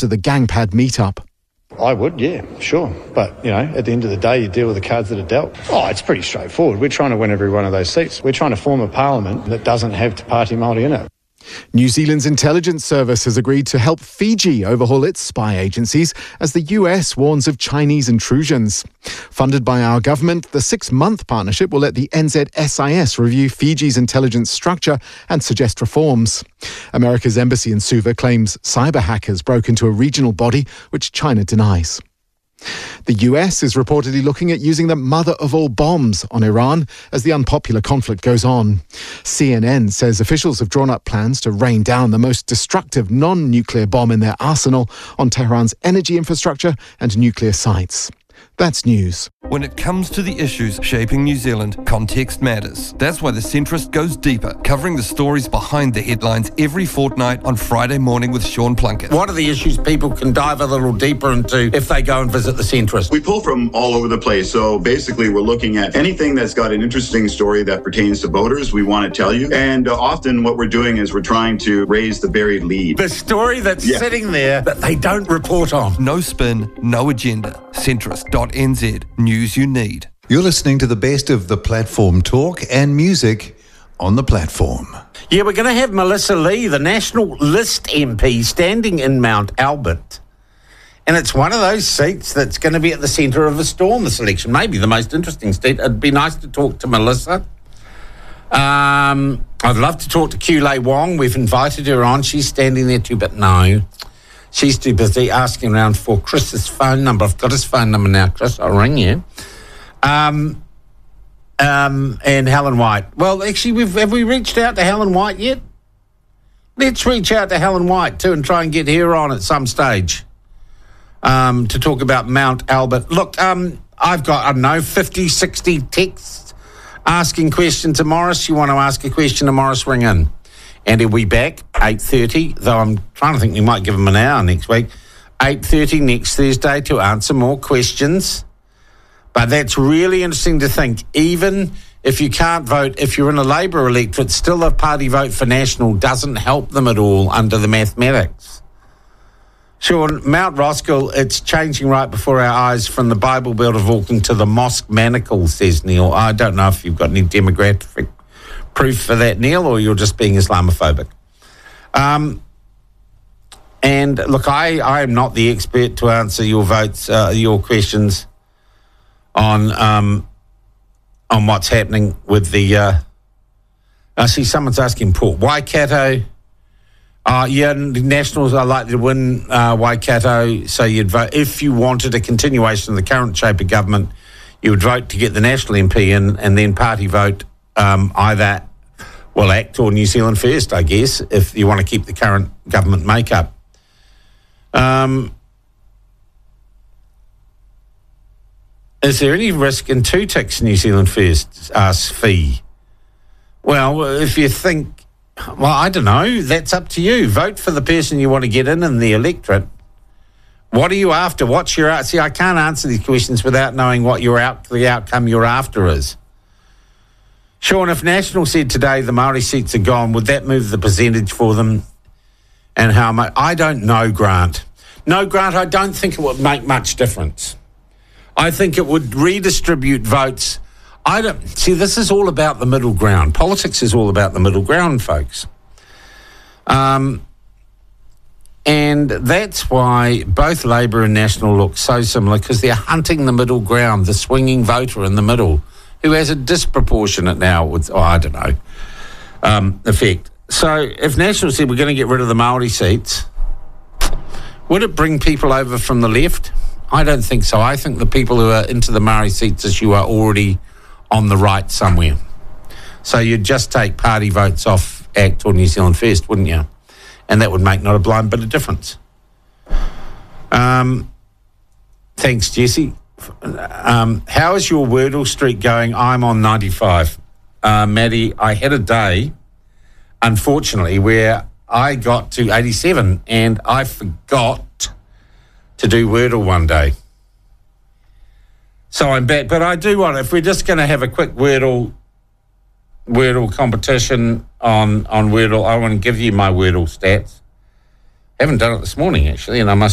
after the Gangpad meetup. I would, yeah, sure. But, at the end of the day, you deal with the cards that are dealt. Oh, it's pretty straightforward. We're trying to win every one of those seats. We're trying to form a parliament that doesn't have Te Pāti Māori in it. New Zealand's intelligence service has agreed to help Fiji overhaul its spy agencies as the US warns of Chinese intrusions. Funded by our government, the 6-month partnership will let the NZSIS review Fiji's intelligence structure and suggest reforms. America's embassy in Suva claims cyber hackers broke into a regional body, which China denies. The US is reportedly looking at using the mother of all bombs on Iran as the unpopular conflict goes on. CNN says officials have drawn up plans to rain down the most destructive non-nuclear bomb in their arsenal on Tehran's energy infrastructure and nuclear sites. That's news. When it comes to the issues shaping New Zealand, context matters. That's why The Centrist goes deeper, covering the stories behind the headlines every fortnight on Friday morning with Sean Plunkett. What are the issues people can dive a little deeper into if they go and visit The Centrist? We pull from all over the place. So basically, we're looking at anything that's got an interesting story that pertains to voters, we want to tell you. And often what we're doing is we're trying to raise the buried lead. The story that's sitting there that they don't report on. No spin, no agenda. Centrist.nz. News you need. You're listening to the best of the platform talk and music on the platform. Yeah, we're going to have Melissa Lee, the National List MP, standing in Mount Albert. And it's one of those seats that's going to be at the centre of a storm this election. Maybe the most interesting seat. It'd be nice to talk to Melissa. I'd love to talk to Kulei Wong. We've invited her on. She's standing there too, but no. She's too busy asking around for Chris's phone number. I've got his phone number now, Chris. I'll ring you. And Helen White. Well, actually, have we reached out to Helen White yet? Let's reach out to Helen White too and try and get her on at some stage to talk about Mount Albert. Look, I've got, 50, 60 texts asking questions to Morris. You want to ask a question to Morris, ring in. And he'll be back 8:30, though I'm trying to think we might give him an hour next week. 8:30 next Thursday to answer more questions. But that's really interesting to think. Even if you can't vote, if you're in a Labour electorate, still a party vote for National doesn't help them at all under the mathematics. Sean, Mount Roskill, it's changing right before our eyes from the Bible Belt of Auckland to the Mosque Manacle, says Neil. I don't know if you've got any demographic proof for that, Neil, or you're just being Islamophobic. And look, I am not the expert to answer your votes, your questions on what's happening with the. I see someone's asking Port Waikato. Nationals are likely to win Waikato, so you'd vote if you wanted a continuation of the current shape of government. You would vote to get the National MP in, and then party vote. Either ACT or New Zealand First, I guess, if you want to keep the current government makeup. Is there any risk in 2 ticks New Zealand First, asks Fee? Well, if you think, I don't know, that's up to you. Vote for the person you want to get in the electorate. What are you after? What's your... See, I can't answer these questions without knowing what the outcome you're after is. Sean, if National said today the Māori seats are gone, would that move the percentage for them and how much? I don't know, Grant. No, Grant, I don't think it would make much difference. I think it would redistribute votes. This is all about the middle ground. Politics is all about the middle ground, folks. And that's why both Labour and National look so similar, because they're hunting the middle ground, the swinging voter in the middle, who has a disproportionate now with, effect. So if National said we're going to get rid of the Māori seats, would it bring people over from the left? I don't think so. I think the people who are into the Māori seats issue are already on the right somewhere. So you'd just take party votes off ACT or New Zealand First, wouldn't you? And that would make not a blind bit of difference. Thanks, Jesse. How is your Wordle streak going? I'm on 95. Maddie, I had a day, unfortunately, where I got to 87 and I forgot to do Wordle one day. So I'm back. But I do want, if we're just going to have a quick Wordle competition on Wordle, I want to give you my Wordle stats. Haven't done it this morning, actually, and I must